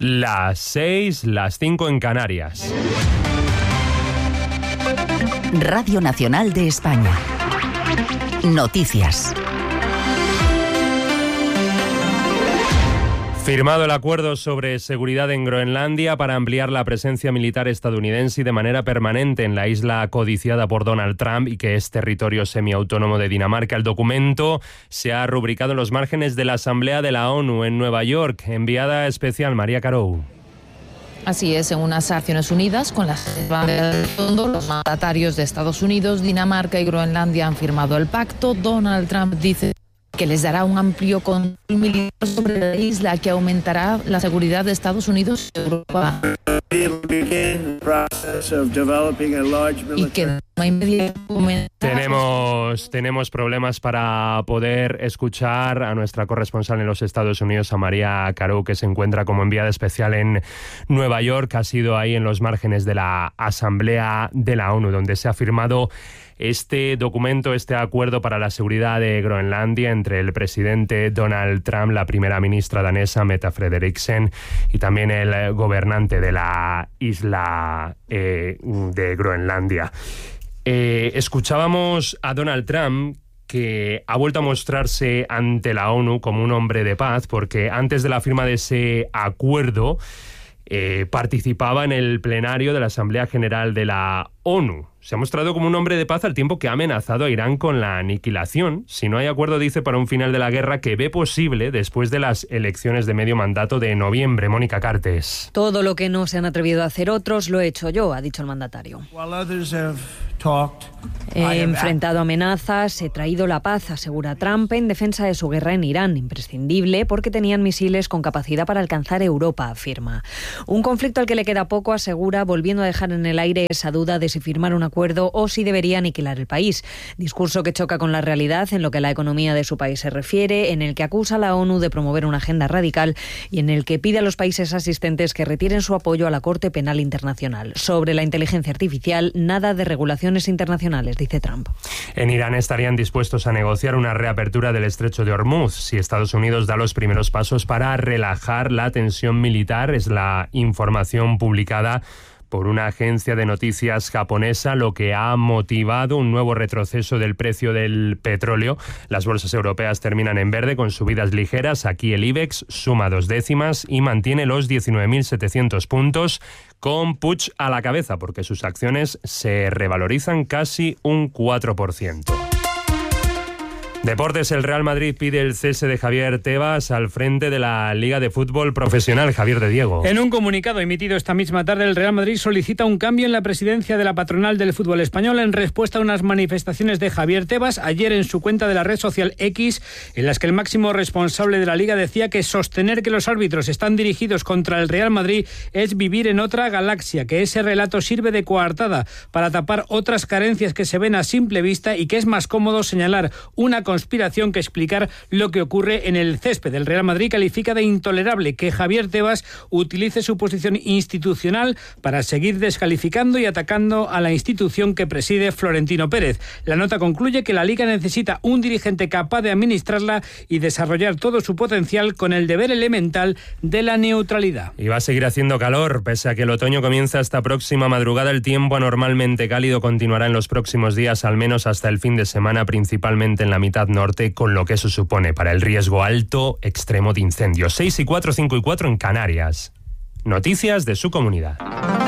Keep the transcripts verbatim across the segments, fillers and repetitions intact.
Las seis, las cinco en Canarias. Radio Nacional de España. Noticias. Firmado el acuerdo sobre seguridad en Groenlandia para ampliar la presencia militar estadounidense y de manera permanente en la isla codiciada por Donald Trump y que es territorio semiautónomo de Dinamarca. El documento se ha rubricado en los márgenes de la Asamblea de la ONU en Nueva York. Enviada especial María Carou. Así es, en unas Naciones Unidas, con las banderas de fondo, los mandatarios de Estados Unidos, Dinamarca y Groenlandia han firmado el pacto. Donald Trump dice que les dará un amplio control militar sobre la isla que aumentará la seguridad de Estados Unidos y Europa. Y que no hay medio Tenemos, tenemos problemas para poder escuchar a nuestra corresponsal en los Estados Unidos, a María Carou, que se encuentra como enviada especial en Nueva York. Ha sido ahí en los márgenes de la Asamblea de la ONU, donde se ha firmado este documento, este acuerdo para la seguridad de Groenlandia entre el presidente Donald Trump, la primera ministra danesa Mette Frederiksen y también el gobernante de la isla eh, de Groenlandia. Eh, escuchábamos a Donald Trump, que ha vuelto a mostrarse ante la ONU como un hombre de paz, porque antes de la firma de ese acuerdo eh, participaba en el plenario de la Asamblea General de la ONU. Se ha mostrado como un hombre de paz al tiempo que ha amenazado a Irán con la aniquilación si no hay acuerdo, dice, para un final de la guerra que ve posible después de las elecciones de medio mandato de noviembre. Mónica Cartes. Todo lo que no se han atrevido a hacer otros lo he hecho yo, ha dicho el mandatario. He enfrentado amenazas, he traído la paz, asegura Trump, en defensa de su guerra en Irán, imprescindible porque tenían misiles con capacidad para alcanzar Europa, afirma. Un conflicto al que le queda poco, asegura, volviendo a dejar en el aire esa duda de si firmar un acuerdo o si debería aniquilar el país. Discurso que choca con la realidad en lo que a la economía de su país se refiere, en el que acusa a la ONU de promover una agenda radical y en el que pide a los países asistentes que retiren su apoyo a la Corte Penal Internacional. Sobre la inteligencia artificial, nada de regulaciones internacionales, dice Trump. En Irán estarían dispuestos a negociar una reapertura del estrecho de Hormuz si Estados Unidos da los primeros pasos para relajar la tensión militar. Es la información publicada por una agencia de noticias japonesa, lo que ha motivado un nuevo retroceso del precio del petróleo. Las bolsas europeas terminan en verde con subidas ligeras. Aquí el IBEX suma dos décimas y mantiene los diecinueve mil setecientos puntos, con Puig a la cabeza, porque sus acciones se revalorizan casi un cuatro por ciento. Deportes, el Real Madrid pide el cese de Javier Tebas al frente de la Liga de Fútbol Profesional. Javier de Diego. En un comunicado emitido esta misma tarde, el Real Madrid solicita un cambio en la presidencia de la patronal del fútbol español en respuesta a unas manifestaciones de Javier Tebas ayer en su cuenta de la red social X, en las que el máximo responsable de la Liga decía que sostener que los árbitros están dirigidos contra el Real Madrid es vivir en otra galaxia, que ese relato sirve de coartada para tapar otras carencias que se ven a simple vista y que es más cómodo señalar una conspiración que explicar lo que ocurre en el césped. El Real Madrid califica de intolerable que Javier Tebas utilice su posición institucional para seguir descalificando y atacando a la institución que preside Florentino Pérez. La nota concluye que la Liga necesita un dirigente capaz de administrarla y desarrollar todo su potencial con el deber elemental de la neutralidad. Y va a seguir haciendo calor, pese a que el otoño comienza esta próxima madrugada. El tiempo anormalmente cálido continuará en los próximos días, al menos hasta el fin de semana, principalmente en la mitad norte, con lo que eso supone para el riesgo alto extremo de incendios. seis y cuatro, cinco y cuatro en Canarias. Noticias de su comunidad.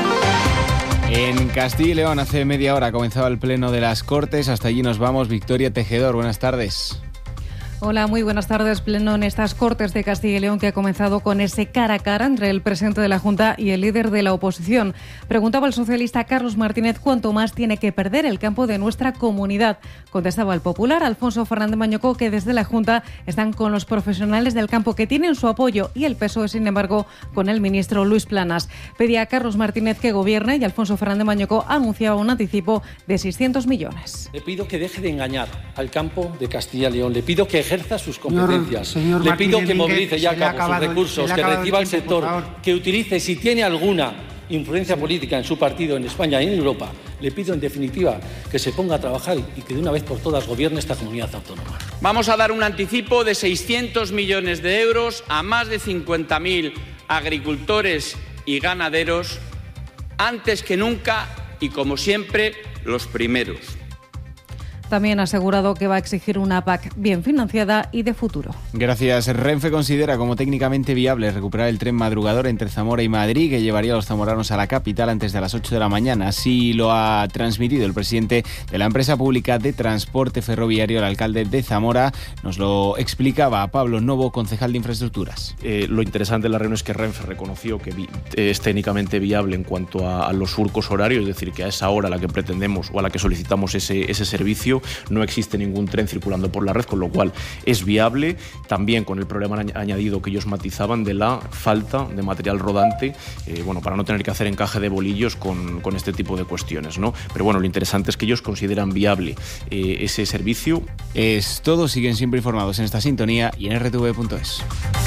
En Castilla y León hace media hora comenzaba el pleno de las Cortes. Hasta allí nos vamos. Victoria Tejedor, buenas tardes. Hola, muy buenas tardes. Pleno en estas Cortes de Castilla y León que ha comenzado con ese cara a cara entre el presidente de la Junta y el líder de la oposición. Preguntaba el socialista Carlos Martínez cuánto más tiene que perder el campo de nuestra comunidad. Contestaba el popular Alfonso Fernández Mañueco que desde la Junta están con los profesionales del campo que tienen su apoyo y el P S O E, sin embargo, con el ministro Luis Planas. Pedía a Carlos Martínez que gobierne y Alfonso Fernández Mañueco anunciaba un anticipo de seiscientos millones. Le pido que deje de engañar al campo de Castilla y León. Le pido que ejerza sus competencias. Señor, señor Le pido Martínez que movilice ya a cabo sus recursos, que reciba el sector, que utilice, si tiene alguna influencia sí. política en su partido, en España y en Europa. Le pido, en definitiva, que se ponga a trabajar y que de una vez por todas gobierne esta comunidad autónoma. Vamos a dar un anticipo de seiscientos millones de euros a más de cincuenta mil agricultores y ganaderos, antes que nunca y como siempre, los primeros. También ha asegurado que va a exigir una P A C bien financiada y de futuro. Gracias. Renfe considera como técnicamente viable recuperar el tren madrugador entre Zamora y Madrid, que llevaría a los zamoranos a la capital antes de las ocho de la mañana. Así lo ha transmitido el presidente de la empresa pública de transporte ferroviario, el alcalde de Zamora. Nos lo explicaba Pablo Novo, concejal de Infraestructuras. Eh, lo interesante de la reunión es que Renfe reconoció que vi- es técnicamente viable en cuanto a, a los surcos horarios, es decir, que a esa hora a la que pretendemos o a la que solicitamos ese, ese servicio no existe ningún tren circulando por la red, con lo cual es viable, también con el problema añadido que ellos matizaban de la falta de material rodante, eh, bueno, para no tener que hacer encaje de bolillos con, con este tipo de cuestiones, ¿no? Pero bueno, lo interesante es que ellos consideran viable eh, ese servicio. Es todo, siguen siempre informados en esta sintonía y en erre te ve punto es.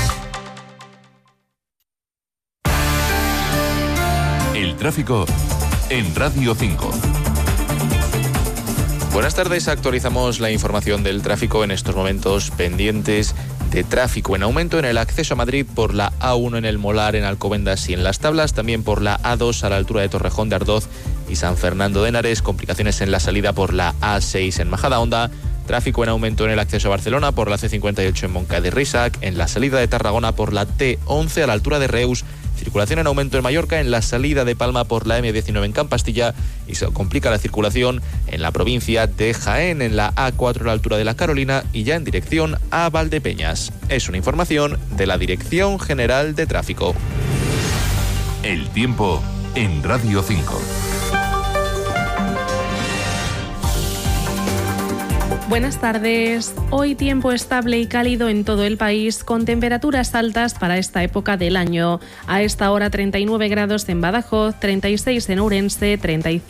El tráfico en Radio cinco. Buenas tardes, actualizamos la información del tráfico en estos momentos pendientes de tráfico en aumento en el acceso a Madrid por la A uno en el Molar, en Alcobendas y en Las Tablas, también por la A dos a la altura de Torrejón de Ardoz y San Fernando de Henares, complicaciones en la salida por la A seis en Majadahonda, tráfico en aumento en el acceso a Barcelona por la C cincuenta y ocho en Moncada y Risac, en la salida de Tarragona por la T once a la altura de Reus, circulación en aumento en Mallorca en la salida de Palma por la eme diecinueve en Campastilla y se complica la circulación en la provincia de Jaén en la A cuatro a la altura de la Carolina y ya en dirección a Valdepeñas. Es una información de la Dirección General de Tráfico. El tiempo en Radio cinco. Buenas tardes. Hoy tiempo estable y cálido en todo el país, con temperaturas altas para esta época del año. A esta hora treinta y nueve grados en Badajoz, treinta y seis en Ourense, treinta y cinco